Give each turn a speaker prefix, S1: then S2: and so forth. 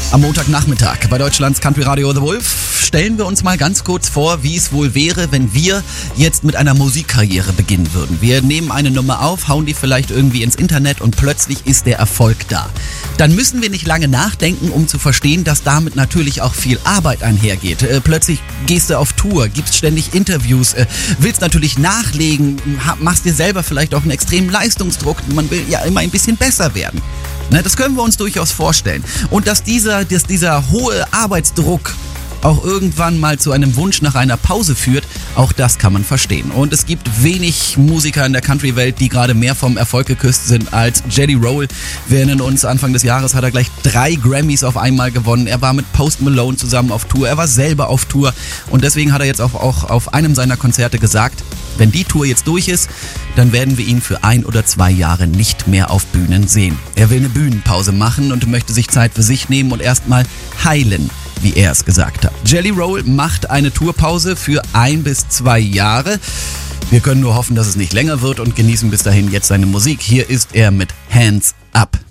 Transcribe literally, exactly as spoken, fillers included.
S1: Am Montagnachmittag bei Deutschlands Country Radio The Wolf stellen wir uns mal ganz kurz vor, wie es wohl wäre, wenn wir jetzt mit einer Musikkarriere beginnen würden. Wir nehmen eine Nummer auf, hauen die vielleicht irgendwie ins Internet und plötzlich ist der Erfolg da. Dann müssen wir nicht lange nachdenken, um zu verstehen, dass damit natürlich auch viel Arbeit einhergeht. Äh, plötzlich gehst du auf Tour, gibst ständig Interviews, äh, willst natürlich nachlegen, machst dir selber vielleicht auch einen extremen Leistungsdruck. Man will ja immer ein bisschen besser werden. Ne, das können wir uns durchaus vorstellen. Und dass dieser, dass dieser hohe Arbeitsdruck auch irgendwann mal zu einem Wunsch nach einer Pause führt, auch das kann man verstehen. Und es gibt wenig Musiker in der Country-Welt, die gerade mehr vom Erfolg geküsst sind als Jelly Roll. Wir erinnern uns, Anfang des Jahres hat er gleich drei Grammys auf einmal gewonnen. Er war mit Post Malone zusammen auf Tour, er war selber auf Tour und deswegen hat er jetzt auch, auch auf einem seiner Konzerte gesagt, wenn die Tour jetzt durch ist, dann werden wir ihn für ein oder zwei Jahre nicht mehr auf Bühnen sehen. Er will eine Bühnenpause machen und möchte sich Zeit für sich nehmen und erstmal heilen, wie er es gesagt hat. Jelly Roll macht eine Tourpause für ein bis zwei Jahre. Wir können nur hoffen, dass es nicht länger wird und genießen bis dahin jetzt seine Musik. Hier ist er mit Hands Up.